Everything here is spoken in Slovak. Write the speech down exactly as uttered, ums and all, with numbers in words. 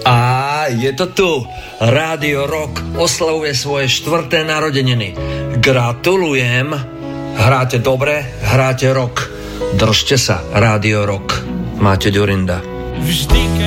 A je to tu. Rádio Rock oslavuje svoje štvrté narodeniny. Gratulujem. Hráte dobre, hráte rock. Držte sa, Rádio Rock. Máte Ďurinda. Vždy,